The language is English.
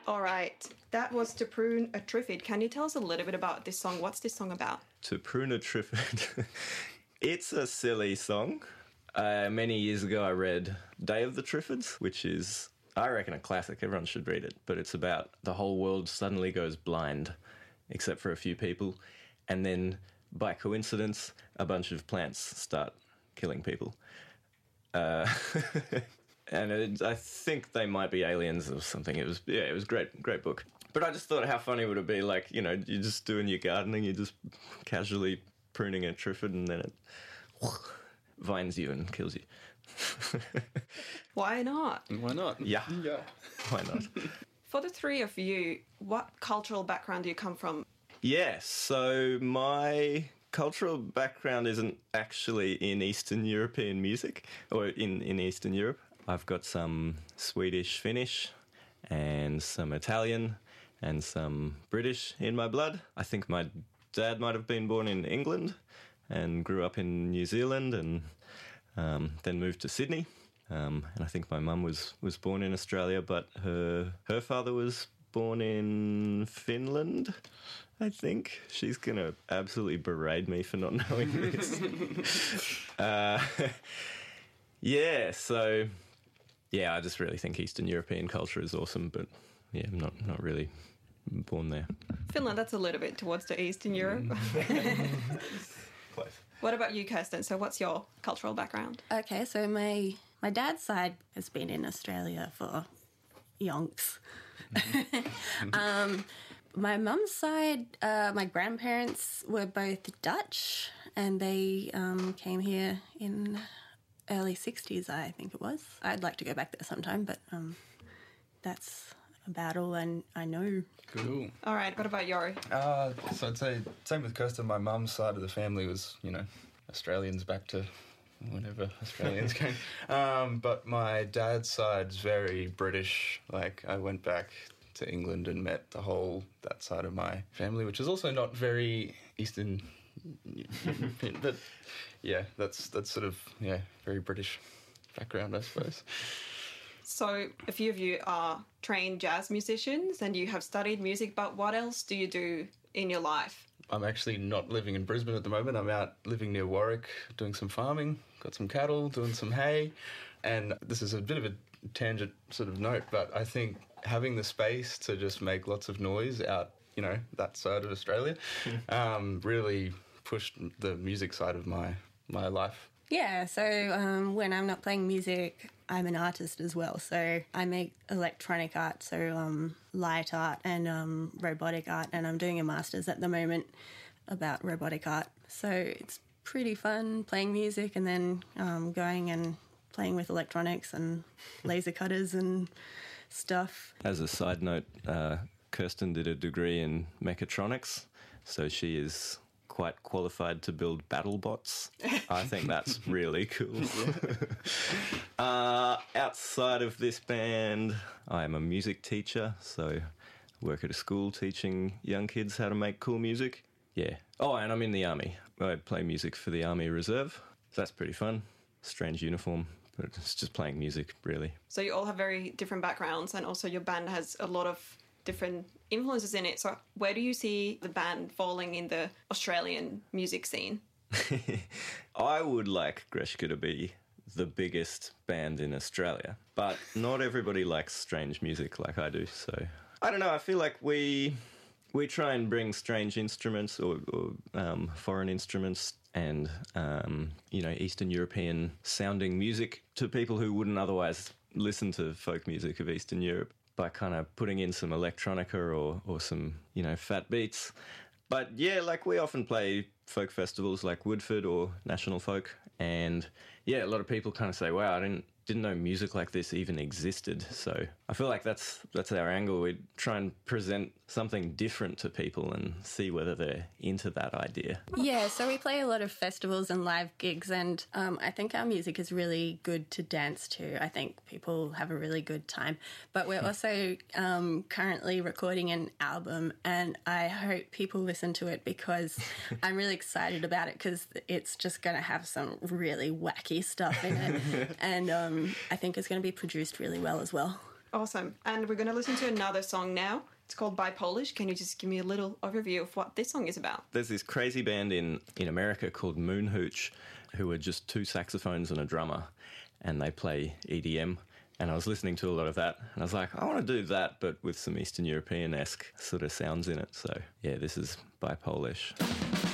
All right. That was To Prune a Triffid. Can you tell us a little bit about this song? What's this song about? To Prune a Triffid. It's a silly song. Many years ago, I read Day of the Triffids, which is, I reckon, a classic. Everyone should read it. But it's about the whole world suddenly goes blind, except for a few people. And then, by coincidence, a bunch of plants start killing people. And I think they might be aliens or something. It was a great book. But I just thought how funny would it be, like, you know, you're just doing your gardening, you're just casually pruning a triffid and then it vines you and kills you. Why not? Why not? Yeah. Why not? For the three of you, what cultural background do you come from? Yeah, so my cultural background isn't actually in Eastern European music, or in Eastern Europe. I've got some Swedish, Finnish, and some Italian, and some British in my blood. I think my dad might have been born in England and grew up in New Zealand and then moved to Sydney. And I think my mum was born in Australia, but her father was born in Finland, I think. She's going to absolutely berate me for not knowing this. I just really think Eastern European culture is awesome, but yeah, I'm not really born there. Finland, that's a little bit towards the Eastern Europe. Close. What about you, Kirsten? So what's your cultural background? Okay, so my dad's side has been in Australia for yonks. My mum's side, my grandparents were both Dutch, and they came here in early 60s, I think it was. I'd like to go back there sometime, but that's about all I know. Cool. All right, what about Yori? So I'd say, same with Kirsten, my mum's side of the family was, you know, Australians back to whenever Australians came. But my dad's side's very British. Like, I went back to England and met that side of my family, which is also not very Eastern European, but yeah, that's sort of, very British background, I suppose. So a few of you are trained jazz musicians and you have studied music, but what else do you do in your life? I'm actually not living in Brisbane at the moment. I'm out living near Warwick, doing some farming, got some cattle, doing some hay. And this is a bit of a tangent sort of note, but I think having the space to just make lots of noise out, you know, that side of Australia, really pushed the music side of my life. Yeah, so when I'm not playing music, I'm an artist as well. So I make electronic art, so light art and robotic art, and I'm doing a master's at the moment about robotic art. So it's pretty fun playing music and then going and playing with electronics and laser cutters and stuff. As a side note, Kirsten did a degree in mechatronics, so she is quite qualified to build battle bots. I think that's really cool. Outside of this band, I am a music teacher, so I work at a school teaching young kids how to make cool music. Yeah. Oh, and I'm in the army. I play music for the Army Reserve. So that's pretty fun. Strange uniform, but it's just playing music, really. So you all have very different backgrounds, and also your band has a lot of different influences in it. So where do you see the band falling in the Australian music scene? I would like Greshka to be the biggest band in Australia, but not everybody likes strange music like I do. So I don't know. I feel like we try and bring strange instruments or foreign instruments and Eastern European sounding music to people who wouldn't otherwise listen to folk music of Eastern Europe, by kind of putting in some electronica or some, fat beats. But yeah, like we often play folk festivals like Woodford or National Folk. And yeah, a lot of people kind of say, wow, I didn't know music like this even existed. So I feel like that's our angle. We try and present something different to people and see whether they're into that idea. Yeah, so we play a lot of festivals and live gigs, and I think our music is really good to dance to. I think people have a really good time. But we're also currently recording an album, and I hope people listen to it because I'm really excited about it because it's just going to have some really wacky stuff in it. And I think it's going to be produced really well as well. Awesome. And we're going to listen to another song now. It's called Bipolish. Can you just give me a little overview of what this song is about? There's this crazy band in America called Moon Hooch who are just 2 saxophones and a drummer, and they play EDM. And I was listening to a lot of that, and I was like, I want to do that, but with some Eastern European-esque sort of sounds in it. So, yeah, this is Bipolish.